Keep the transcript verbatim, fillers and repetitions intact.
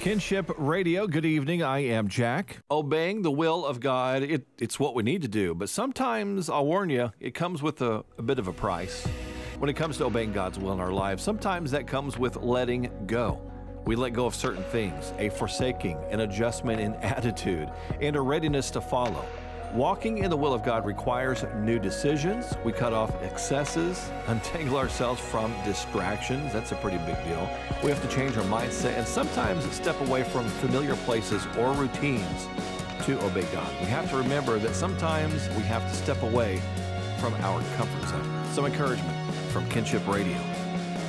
Kinship Radio, good evening. I am Jack. Obeying the will of God, it, it's what we need to do. But sometimes, I'll warn you, it comes with a, a bit of a price. When it comes to obeying God's will in our lives, sometimes that comes with letting go. We let go of certain things, a forsaking, an adjustment in attitude, and a readiness to follow. Walking in the will of God requires new decisions. We cut off excesses, untangle ourselves from distractions. That's a pretty big deal. We have to change our mindset and sometimes step away from familiar places or routines to obey God. We have to remember that sometimes we have to step away from our comfort zone. Some encouragement from Kinship Radio.